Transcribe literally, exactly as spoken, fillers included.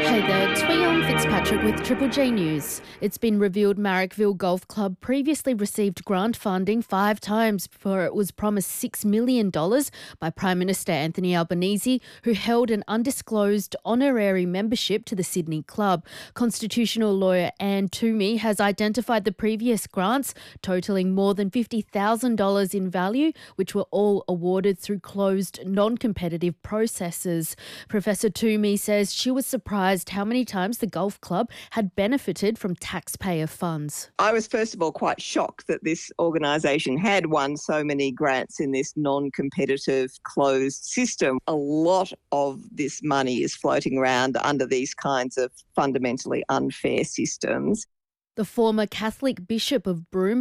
Hey there, it's Fionn Fitzpatrick with Triple J News. It's been revealed Marrickville Golf Club previously received grant funding five times before it was promised six million dollars by Prime Minister Anthony Albanese, who held an undisclosed honorary membership to the Sydney club. Constitutional lawyer Anne Toomey has identified the previous grants, totalling more than fifty thousand dollars in value, which were all awarded through closed, non-competitive processes. Professor Toomey says she was surprised how many times the golf club had benefited from taxpayer funds. I was first of all quite shocked that this organisation had won so many grants in this non-competitive closed system. A lot of this money is floating around under these kinds of fundamentally unfair systems. The former Catholic Bishop of Broome